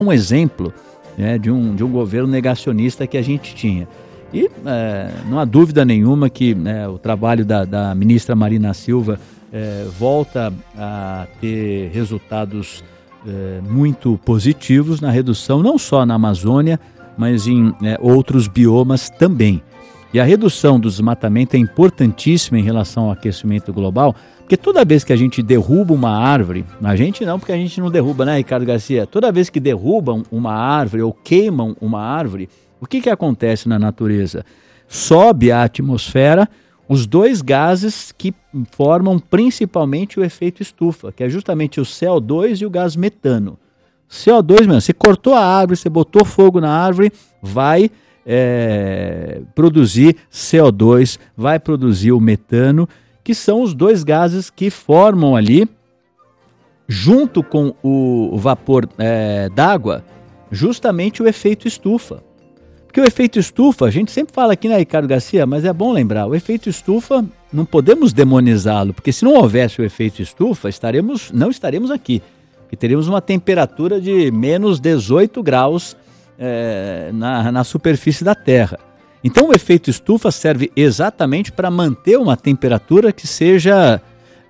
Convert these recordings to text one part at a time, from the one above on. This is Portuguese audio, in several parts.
um exemplo, né, de um governo negacionista que a gente tinha. E não há dúvida nenhuma que, né, o trabalho da ministra Marina Silva volta a ter resultados muito positivos na redução, não só na Amazônia, mas em outros biomas também. E a redução do desmatamento é importantíssima em relação ao aquecimento global, porque toda vez que a gente derruba uma árvore, a gente não, porque a gente não derruba, né, Ricardo Garcia? Toda vez que derrubam uma árvore ou queimam uma árvore, o que acontece na natureza? Sobe a atmosfera os dois gases que formam principalmente o efeito estufa, que é justamente o CO2 e o gás metano. CO2 mesmo, você cortou a árvore, você botou fogo na árvore, vai produzir CO2, vai produzir o metano, que são os dois gases que formam ali, junto com o vapor d'água, justamente o efeito estufa. Porque o efeito estufa, a gente sempre fala aqui, né, Ricardo Garcia, mas é bom lembrar, o efeito estufa, não podemos demonizá-lo, porque se não houvesse o efeito estufa, não estaremos aqui. E teríamos uma temperatura de menos 18 graus na superfície da Terra. Então o efeito estufa serve exatamente para manter uma temperatura que seja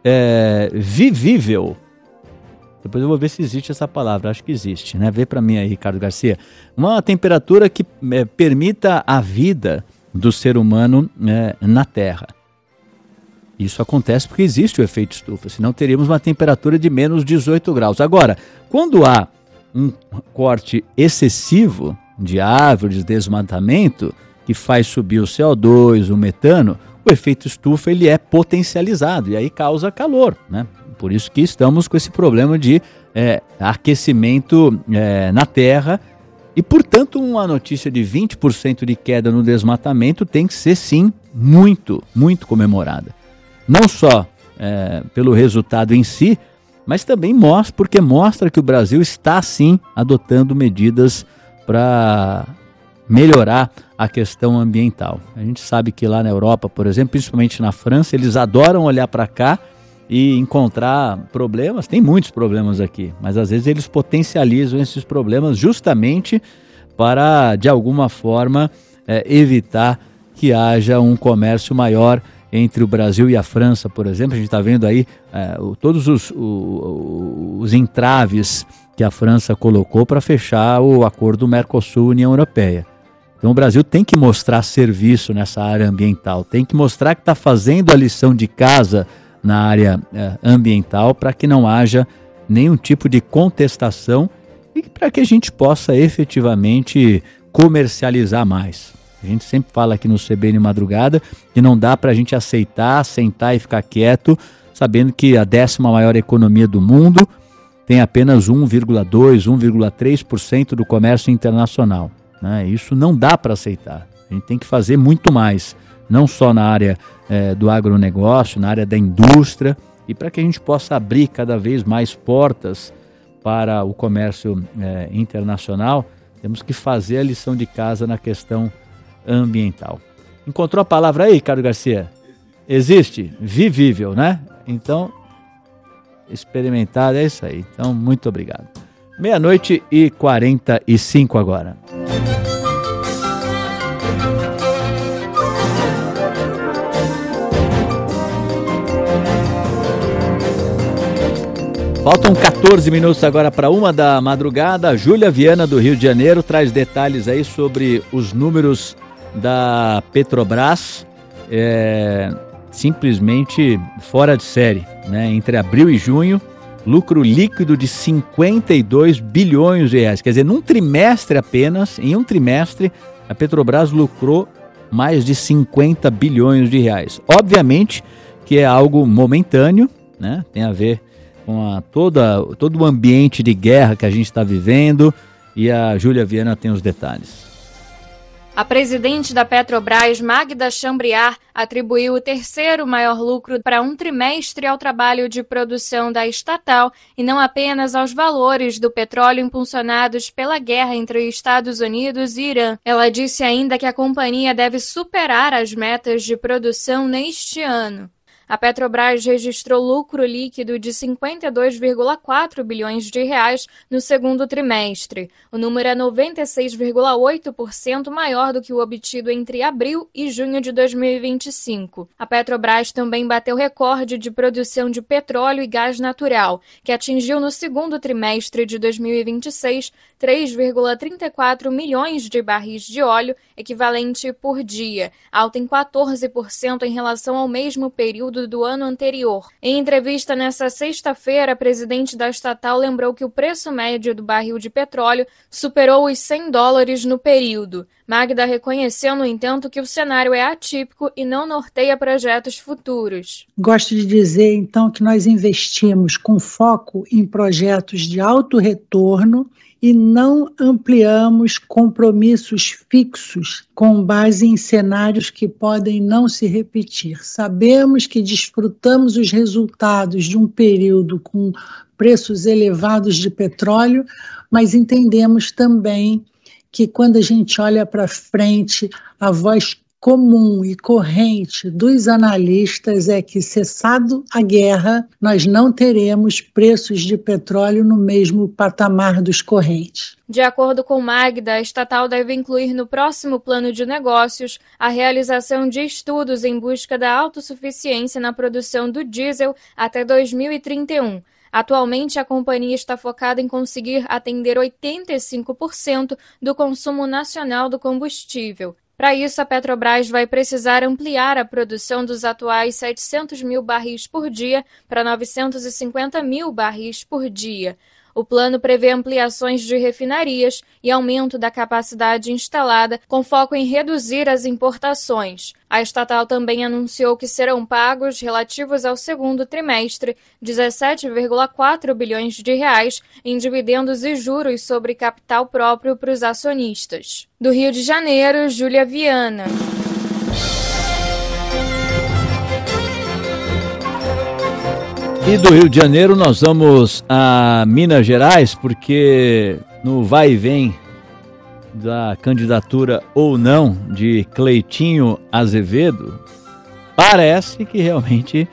vivível. Depois eu vou ver se existe essa palavra, acho que existe, né? Vê para mim aí, Ricardo Garcia. Uma temperatura que permita a vida do ser humano na Terra. Isso acontece porque existe o efeito estufa, senão teríamos uma temperatura de menos 18 graus. Agora, quando há um corte excessivo de árvores, desmatamento, que faz subir o CO2, o metano, o efeito estufa ele é potencializado e aí causa calor, né? Por isso que estamos com esse problema de aquecimento na Terra e, portanto, uma notícia de 20% de queda no desmatamento tem que ser, sim, muito, muito comemorada. Não só pelo resultado em si, mas também porque mostra que o Brasil está, sim, adotando medidas para melhorar a questão ambiental. A gente sabe que lá na Europa, por exemplo, principalmente na França, eles adoram olhar para cá e encontrar problemas. Tem muitos problemas aqui, mas às vezes eles potencializam esses problemas justamente para, de alguma forma, evitar que haja um comércio maior entre o Brasil e a França, por exemplo. A gente está vendo aí todos os entraves que a França colocou para fechar o acordo Mercosul-União Europeia. Então o Brasil tem que mostrar serviço nessa área ambiental, tem que mostrar que está fazendo a lição de casa na área ambiental para que não haja nenhum tipo de contestação e para que a gente possa efetivamente comercializar mais. A gente sempre fala aqui no CBN Madrugada que não dá para a gente aceitar, sentar e ficar quieto, sabendo que a 10ª maior economia do mundo tem apenas 1,2%, 1,3% do comércio internacional, né? Isso não dá para aceitar. A gente tem que fazer muito mais, não só na área do agronegócio, na área da indústria, e para que a gente possa abrir cada vez mais portas para o comércio internacional, temos que fazer a lição de casa na questão ambiental. Encontrou a palavra aí, Ricardo Garcia? Existe? Vivível, né? Então, experimentado é isso aí. Então, muito obrigado. 00:45 agora. Faltam 14 minutos agora para 1 da madrugada. A Júlia Viana, do Rio de Janeiro, traz detalhes aí sobre os números da Petrobras, simplesmente fora de série, né? Entre abril e junho, lucro líquido de 52 bilhões de reais. Quer dizer, num trimestre apenas, em um trimestre, a Petrobras lucrou mais de 50 bilhões de reais. Obviamente que é algo momentâneo, né? Tem a ver com todo o ambiente de guerra que a gente está vivendo, e a Júlia Viana tem os detalhes. A presidente da Petrobras, Magda Chambriard, atribuiu o terceiro maior lucro para um trimestre ao trabalho de produção da estatal e não apenas aos valores do petróleo impulsionados pela guerra entre Estados Unidos e Irã. Ela disse ainda que a companhia deve superar as metas de produção neste ano. A Petrobras registrou lucro líquido de 52,4 bilhões de reais no segundo trimestre. O número é 96,8% maior do que o obtido entre abril e junho de 2025. A Petrobras também bateu recorde de produção de petróleo e gás natural, que atingiu no segundo trimestre de 2026 3,34 milhões de barris de óleo equivalente por dia, alta em 14% em relação ao mesmo período do ano anterior. Em entrevista nesta sexta-feira, a presidente da estatal lembrou que o preço médio do barril de petróleo superou os $100 no período. Magda reconheceu, no entanto, que o cenário é atípico e não norteia projetos futuros. Gosto de dizer, então, que nós investimos com foco em projetos de alto retorno e não ampliamos compromissos fixos com base em cenários que podem não se repetir. Sabemos que desfrutamos os resultados de um período com preços elevados de petróleo, mas entendemos também que quando a gente olha para frente, a voz comum e corrente dos analistas é que, cessado a guerra, nós não teremos preços de petróleo no mesmo patamar dos correntes. De acordo com Magda, a estatal deve incluir no próximo plano de negócios a realização de estudos em busca da autossuficiência na produção do diesel até 2031. Atualmente, a companhia está focada em conseguir atender 85% do consumo nacional do combustível. Para isso, a Petrobras vai precisar ampliar a produção dos atuais 700 mil barris por dia para 950 mil barris por dia. O plano prevê ampliações de refinarias e aumento da capacidade instalada, com foco em reduzir as importações. A estatal também anunciou que serão pagos, relativos ao segundo trimestre, 17,4 bilhões de reais em dividendos e juros sobre capital próprio para os acionistas. Do Rio de Janeiro, Júlia Viana. E do Rio de Janeiro nós vamos a Minas Gerais, porque no vai e vem da candidatura ou não de Cleitinho Azevedo, parece que realmente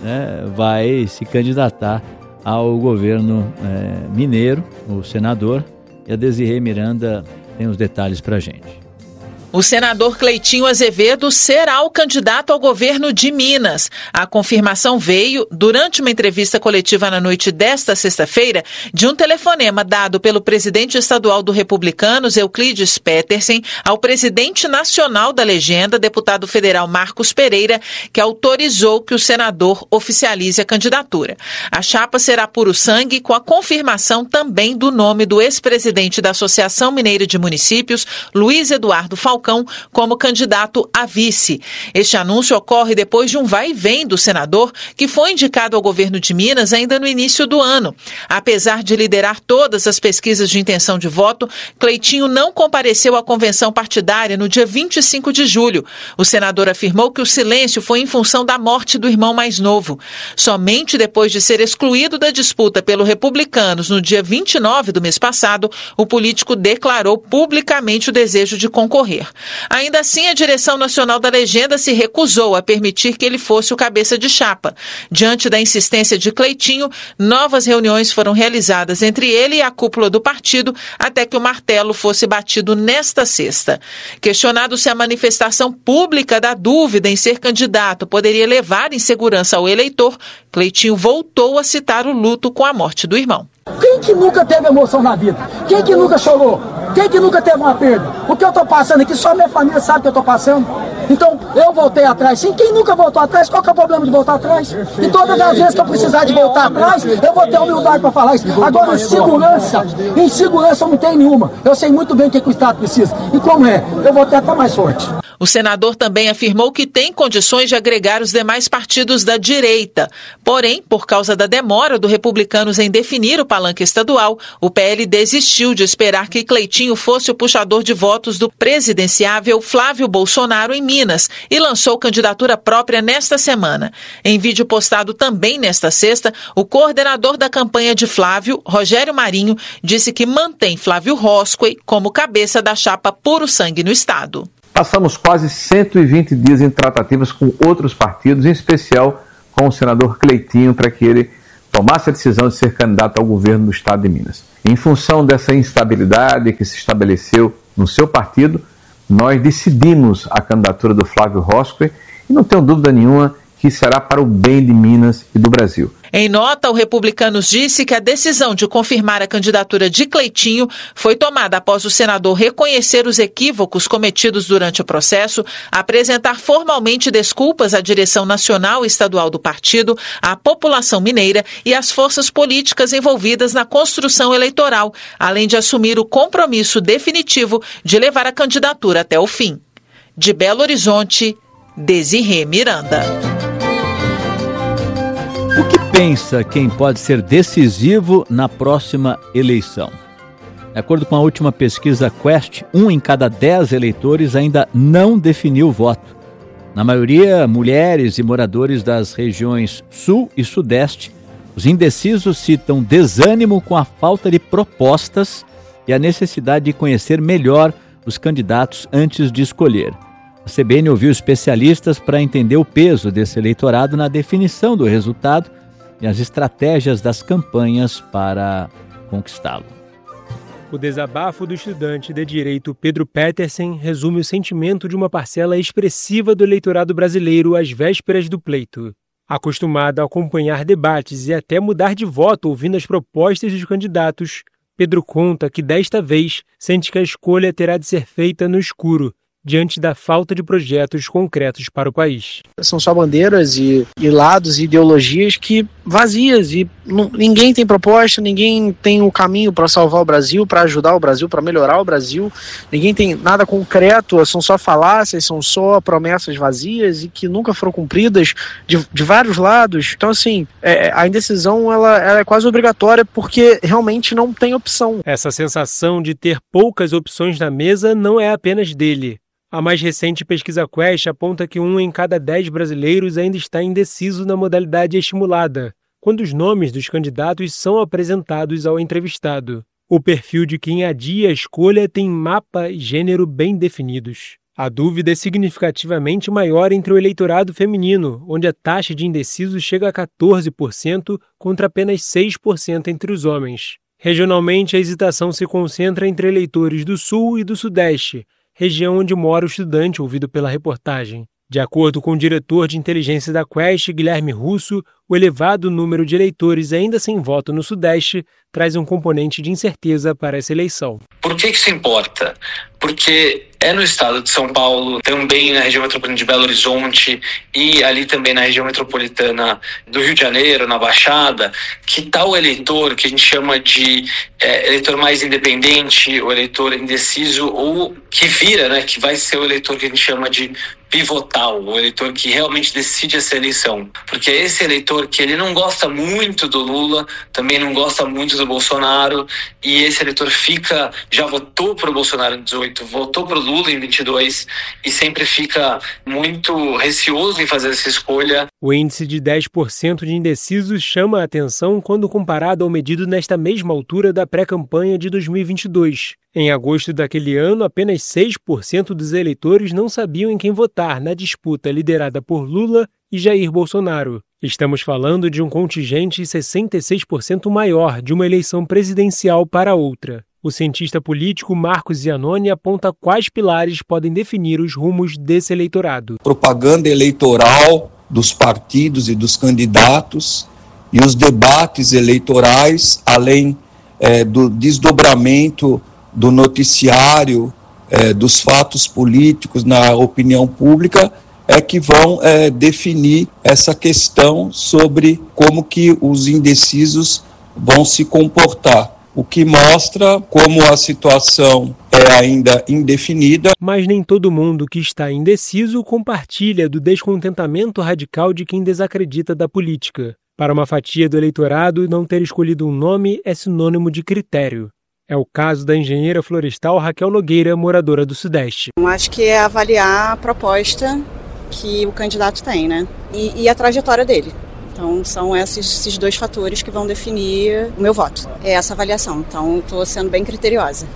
vai se candidatar ao governo mineiro, o senador, e a Desirê Miranda tem os detalhes para a gente. O senador Cleitinho Azevedo será o candidato ao governo de Minas. A confirmação veio durante uma entrevista coletiva na noite desta sexta-feira de um telefonema dado pelo presidente estadual do Republicanos, Euclides Petersen, ao presidente nacional da legenda, deputado federal Marcos Pereira, que autorizou que o senador oficialize a candidatura. A chapa será puro sangue, com a confirmação também do nome do ex-presidente da Associação Mineira de Municípios, Luiz Eduardo Falcão, como candidato a vice. Este anúncio ocorre depois de um vai e vem do senador, que foi indicado ao governo de Minas ainda no início do ano. Apesar de liderar todas as pesquisas de intenção de voto, Cleitinho não compareceu à convenção partidária no dia 25 de julho. O senador afirmou que o silêncio foi em função da morte do irmão mais novo. Somente depois de ser excluído da disputa pelo Republicanos no dia 29 do mês passado, o político declarou publicamente o desejo de concorrer. Ainda assim, a direção nacional da legenda se recusou a permitir que ele fosse o cabeça de chapa. Diante da insistência de Cleitinho, novas reuniões foram realizadas entre ele e a cúpula do partido até que o martelo fosse batido nesta sexta. Questionado se a manifestação pública da dúvida em ser candidato poderia levar insegurança ao eleitor, Cleitinho voltou a citar o luto com a morte do irmão. Quem que nunca teve emoção na vida? Quem que nunca chorou? Quem que nunca teve uma perda? O que eu estou passando aqui, só minha família sabe o que eu estou passando. Então, eu voltei atrás. Sim, quem nunca voltou atrás, qual que é o problema de voltar atrás? E todas as vezes que eu precisar de voltar atrás, eu vou ter humildade para falar isso. Agora, insegurança eu não tenho nenhuma. Eu sei muito bem o que o Estado precisa. E como é? Eu vou ter até mais sorte. O senador também afirmou que tem condições de agregar os demais partidos da direita. Porém, por causa da demora do Republicanos em definir o palanque estadual, o PL desistiu de esperar que Cleitinho fosse o puxador de votos do presidenciável Flávio Bolsonaro em Minas e lançou candidatura própria nesta semana. Em vídeo postado também nesta sexta, o coordenador da campanha de Flávio, Rogério Marinho, disse que mantém Flávio Roscoe como cabeça da chapa Puro Sangue no estado. Passamos quase 120 dias em tratativas com outros partidos, em especial com o senador Cleitinho para que ele tomasse a decisão de ser candidato ao governo do estado de Minas. Em função dessa instabilidade que se estabeleceu no seu partido, nós decidimos a candidatura do Flávio Roscoe e não tenho dúvida nenhuma que será para o bem de Minas e do Brasil. Em nota, o Republicanos disse que a decisão de confirmar a candidatura de Cleitinho foi tomada após o senador reconhecer os equívocos cometidos durante o processo, apresentar formalmente desculpas à direção nacional e estadual do partido, à população mineira e às forças políticas envolvidas na construção eleitoral, além de assumir o compromisso definitivo de levar a candidatura até o fim. De Belo Horizonte, Desirê Miranda. O que pensa quem pode ser decisivo na próxima eleição? De acordo com a última pesquisa Quest, 1 em cada 10 eleitores ainda não definiu o voto. Na maioria, mulheres e moradores das regiões Sul e Sudeste. Os indecisos citam desânimo com a falta de propostas e a necessidade de conhecer melhor os candidatos antes de escolher. A CBN ouviu especialistas para entender o peso desse eleitorado na definição do resultado e as estratégias das campanhas para conquistá-lo. O desabafo do estudante de direito Pedro Petersen resume o sentimento de uma parcela expressiva do eleitorado brasileiro às vésperas do pleito. Acostumado a acompanhar debates e até mudar de voto ouvindo as propostas dos candidatos, Pedro conta que desta vez sente que a escolha terá de ser feita no escuro, diante da falta de projetos concretos para o país. São só bandeiras e lados e ideologias que vazias e ninguém tem proposta, ninguém tem o caminho para salvar o Brasil, para ajudar o Brasil, para melhorar o Brasil, ninguém tem nada concreto, são só falácias, são só promessas vazias e que nunca foram cumpridas de vários lados. Então, assim, a indecisão ela é quase obrigatória porque realmente não tem opção. Essa sensação de ter poucas opções na mesa não é apenas dele. A mais recente pesquisa Quest aponta que 1 em cada 10 brasileiros ainda está indeciso na modalidade estimulada, quando os nomes dos candidatos são apresentados ao entrevistado. O perfil de quem adia a escolha tem mapa e gênero bem definidos. A dúvida é significativamente maior entre o eleitorado feminino, onde a taxa de indecisos chega a 14% contra apenas 6% entre os homens. Regionalmente, a hesitação se concentra entre eleitores do Sul e do Sudeste, região onde mora o estudante ouvido pela reportagem. De acordo com o diretor de inteligência da Quest, Guilherme Russo, o elevado número de eleitores ainda sem voto no Sudeste traz um componente de incerteza para essa eleição. Por que isso importa? Porque é no estado de São Paulo, também na região metropolitana de Belo Horizonte e ali também na região metropolitana do Rio de Janeiro, na Baixada, que está o eleitor que a gente chama de eleitor mais independente, o eleitor indeciso, ou que vira, né, que vai ser o eleitor que a gente chama de pivotal, o eleitor que realmente decide essa eleição. Porque é esse eleitor que ele não gosta muito do Lula, também não gosta muito do Bolsonaro, e esse eleitor já votou pro Bolsonaro em 18, votou pro Lula em 22, e sempre fica muito receoso em fazer essa escolha. O índice de 10% de indecisos chama a atenção quando comparado ao medido nesta mesma altura da pré-campanha de 2022. Em agosto daquele ano, apenas 6% dos eleitores não sabiam em quem votar na disputa liderada por Lula e Jair Bolsonaro. Estamos falando de um contingente 66% maior de uma eleição presidencial para outra. O cientista político Marcos Giannoni aponta quais pilares podem definir os rumos desse eleitorado. Propaganda eleitoral dos partidos e dos candidatos e os debates eleitorais, além do desdobramento do noticiário, dos fatos políticos na opinião pública, que vão definir essa questão sobre como que os indecisos vão se comportar. O que mostra como a situação é ainda indefinida. Mas nem todo mundo que está indeciso compartilha do descontentamento radical de quem desacredita da política. Para uma fatia do eleitorado, não ter escolhido um nome é sinônimo de critério. É o caso da engenheira florestal Raquel Nogueira, moradora do Sudeste. Eu acho que é avaliar a proposta que o candidato tem, né? E a trajetória dele. Então, são esses dois fatores que vão definir o meu voto. É essa avaliação. Então, estou sendo bem criteriosa.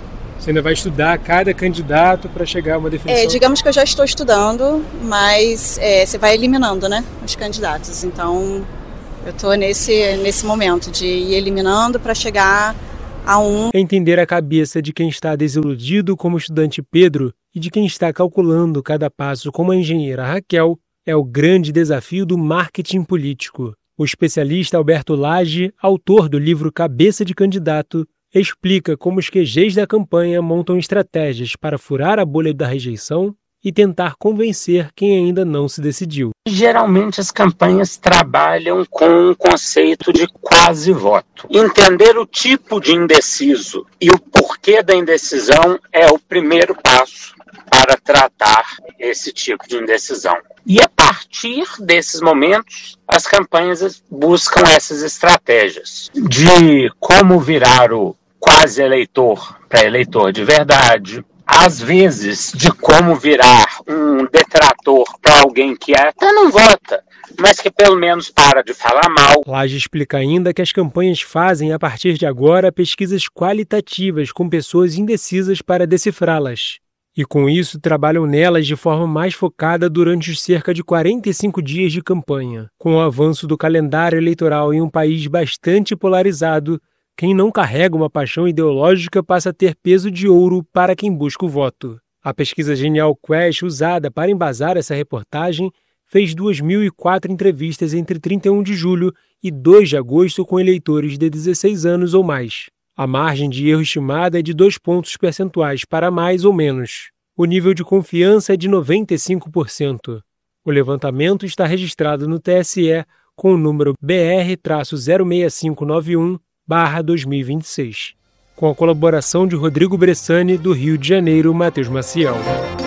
Você ainda vai estudar cada candidato para chegar a uma definição? Digamos que eu já estou estudando, mas você vai eliminando, né, os candidatos. Então, eu estou nesse momento de ir eliminando para chegar a um. Entender a cabeça de quem está desiludido como o estudante Pedro e de quem está calculando cada passo como a engenheira Raquel é o grande desafio do marketing político. O especialista Alberto Lage, autor do livro Cabeça de Candidato, explica como os QGs da campanha montam estratégias para furar a bolha da rejeição e tentar convencer quem ainda não se decidiu. Geralmente as campanhas trabalham com o conceito de quase voto. Entender o tipo de indeciso e o porquê da indecisão é o primeiro passo para tratar esse tipo de indecisão. E a partir desses momentos, as campanhas buscam essas estratégias de como virar o quase eleitor para eleitor de verdade, às vezes de como virar um detrator para alguém que até não vota, mas que pelo menos para de falar mal. Lage explica ainda que as campanhas fazem, a partir de agora, pesquisas qualitativas com pessoas indecisas para decifrá-las. E com isso trabalham nelas de forma mais focada durante os cerca de 45 dias de campanha. Com o avanço do calendário eleitoral em um país bastante polarizado, quem não carrega uma paixão ideológica passa a ter peso de ouro para quem busca o voto. A pesquisa Genial Quest, usada para embasar essa reportagem, fez 2.004 entrevistas entre 31 de julho e 2 de agosto com eleitores de 16 anos ou mais. A margem de erro estimada é de 2 pontos percentuais para mais ou menos. O nível de confiança é de 95%. O levantamento está registrado no TSE com o número BR-06591/2026, com a colaboração de Rodrigo Bressani, do Rio de Janeiro, Matheus Maciel.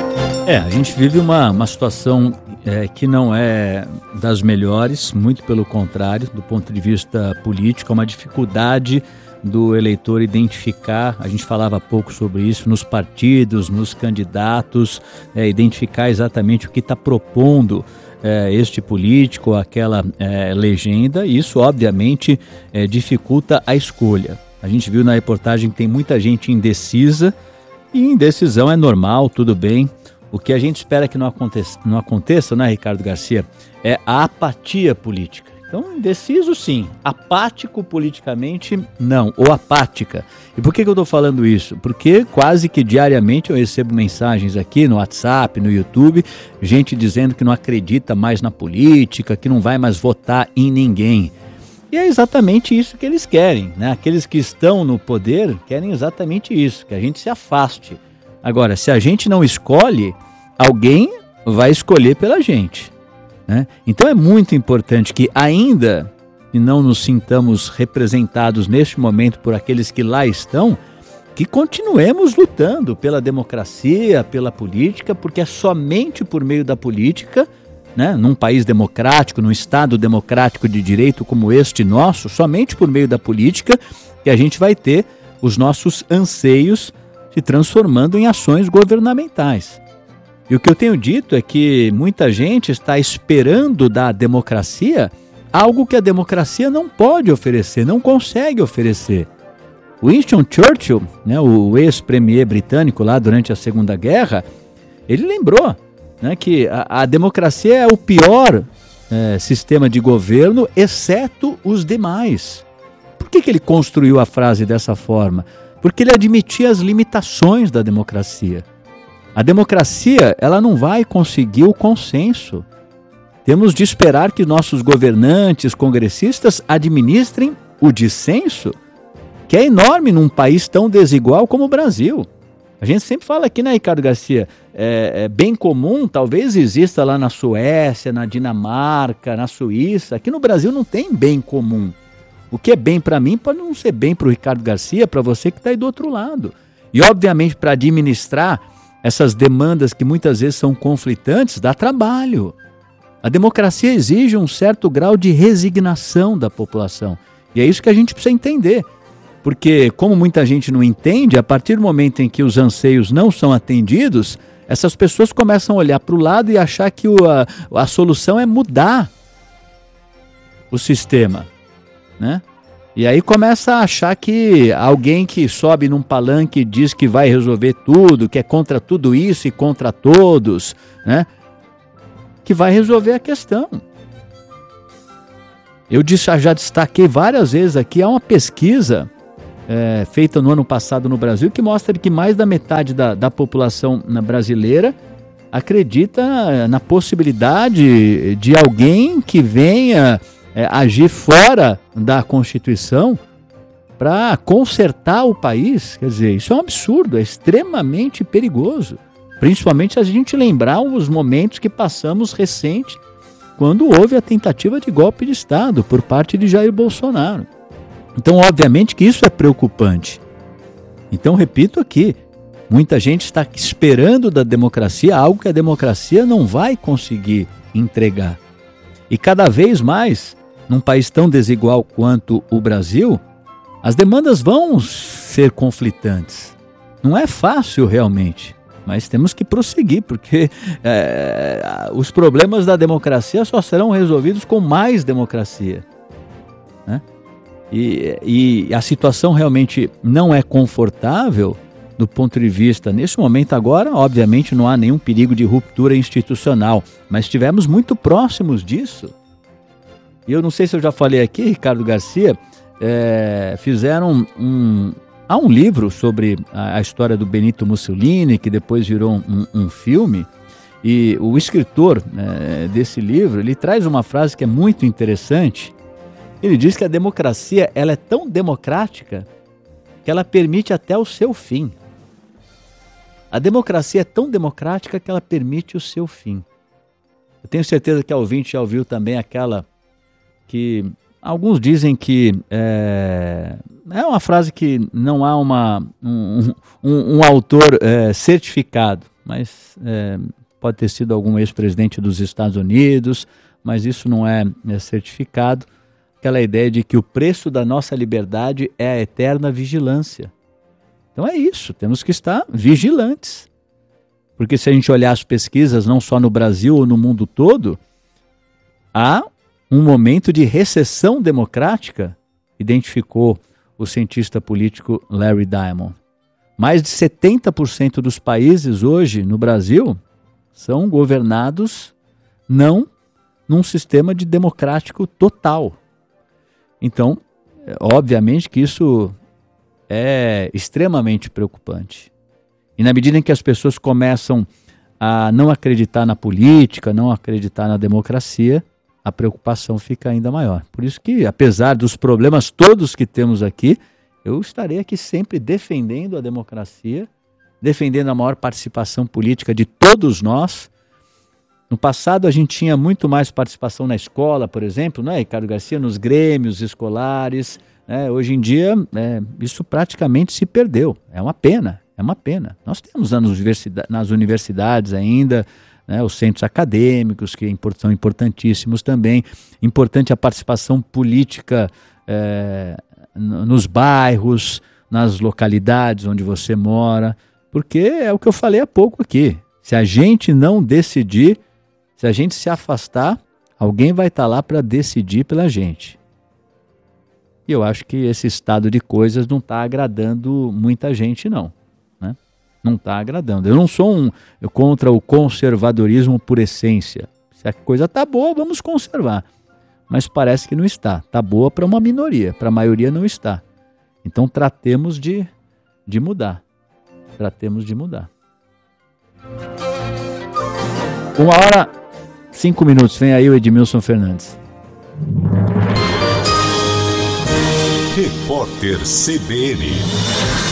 A gente vive uma situação que não é das melhores, muito pelo contrário, do ponto de vista político, uma dificuldade do eleitor identificar, a gente falava há pouco sobre isso, nos partidos, nos candidatos, identificar exatamente o que está propondo este político, aquela legenda, e isso obviamente dificulta a escolha. A gente viu na reportagem que tem muita gente indecisa, e indecisão é normal, tudo bem. O que a gente espera que não aconteça, né, Ricardo Garcia, é a apatia política. Então, indeciso sim, apático politicamente não, ou apática. E por que eu estou falando isso? Porque quase que diariamente eu recebo mensagens aqui no WhatsApp, no YouTube, gente dizendo que não acredita mais na política, que não vai mais votar em ninguém. E é exatamente isso que eles querem, né? Aqueles que estão no poder querem exatamente isso, que a gente se afaste. Agora, se a gente não escolhe, alguém vai escolher pela gente. Então é muito importante que, ainda que não nos sintamos representados neste momento por aqueles que lá estão, que continuemos lutando pela democracia, pela política, porque é somente por meio da política, num país democrático, num Estado democrático de direito como este nosso, somente por meio da política que a gente vai ter os nossos anseios se transformando em ações governamentais. E o que eu tenho dito é que muita gente está esperando da democracia algo que a democracia não pode oferecer, não consegue oferecer. Winston Churchill, o ex-premier britânico lá durante a Segunda Guerra, ele lembrou que a democracia é o pior sistema de governo, exceto os demais. Por que ele construiu a frase dessa forma? Porque ele admitia as limitações da democracia. A democracia, ela não vai conseguir o consenso. Temos de esperar que nossos governantes, congressistas, administrem o dissenso, que é enorme num país tão desigual como o Brasil. A gente sempre fala aqui, né, Ricardo Garcia, bem comum, talvez exista lá na Suécia, na Dinamarca, na Suíça. Aqui no Brasil não tem bem comum. O que é bem para mim pode não ser bem para o Ricardo Garcia, para você que está aí do outro lado. E, obviamente, para administrar essas demandas que muitas vezes são conflitantes, dá trabalho. A democracia exige um certo grau de resignação da população. E é isso que a gente precisa entender. Porque, como muita gente não entende, a partir do momento em que os anseios não são atendidos, essas pessoas começam a olhar para o lado e achar que a solução é mudar o sistema, E aí começa a achar que alguém que sobe num palanque e diz que vai resolver tudo, que é contra tudo isso e contra todos, né? Que vai resolver a questão. Eu já destaquei várias vezes aqui, há uma pesquisa feita no ano passado no Brasil que mostra que mais da metade da população brasileira acredita na possibilidade de alguém que venha agir fora da Constituição para consertar o país. Quer dizer, isso é um absurdo, é extremamente perigoso. Principalmente se a gente lembrar os momentos que passamos recente, quando houve a tentativa de golpe de Estado por parte de Jair Bolsonaro. Então, obviamente que isso é preocupante. Então, repito aqui, muita gente está esperando da democracia algo que a democracia não vai conseguir entregar. E cada vez mais, num país tão desigual quanto o Brasil, as demandas vão ser conflitantes. Não é fácil realmente, mas temos que prosseguir, porque os problemas da democracia só serão resolvidos com mais democracia, né? E a situação realmente não é confortável do ponto de vista, nesse momento agora, obviamente não há nenhum perigo de ruptura institucional, mas estivemos muito próximos disso. E eu não sei se eu já falei aqui, Ricardo Garcia, fizeram há um livro sobre a história do Benito Mussolini, que depois virou um filme, e o escritor desse livro, ele traz uma frase que é muito interessante. Ele diz que a democracia ela é tão democrática que ela permite até o seu fim. A democracia é tão democrática que ela permite o seu fim. Eu tenho certeza que a ouvinte já ouviu também aquela que alguns dizem que é uma frase que não há um autor certificado, mas pode ter sido algum ex-presidente dos Estados Unidos, mas isso não é certificado. Aquela ideia de que o preço da nossa liberdade é a eterna vigilância. Então é isso, temos que estar vigilantes. Porque se a gente olhar as pesquisas, não só no Brasil ou no mundo todo, há um momento de recessão democrática, identificou o cientista político Larry Diamond. Mais de 70% dos países hoje no Brasil são governados não num sistema de democrático total. Então, obviamente que isso é extremamente preocupante. E na medida em que as pessoas começam a não acreditar na política, não acreditar na democracia, a preocupação fica ainda maior. Por isso que, apesar dos problemas todos que temos aqui, eu estarei aqui sempre defendendo a democracia, defendendo a maior participação política de todos nós. No passado a gente tinha muito mais participação na escola, por exemplo, né, Ricardo Garcia, nos grêmios escolares. Hoje em dia isso praticamente se perdeu. É uma pena, é uma pena. Nós temos nas universidades ainda, né, os centros acadêmicos, que são importantíssimos também. Importante a participação política nos bairros, nas localidades onde você mora, porque é o que eu falei há pouco aqui. Se a gente não decidir, se a gente se afastar, alguém vai estar lá para decidir pela gente. E eu acho que esse estado de coisas não está agradando muita gente, não. Né? Não está agradando. Eu não sou contra o conservadorismo por essência. Se a coisa está boa, vamos conservar. Mas parece que não está. Está boa para uma minoria, para a maioria não está. Então tratemos de mudar. Tratemos de mudar. 1h05. Vem aí o Edmilson Fernandes. Repórter CBN.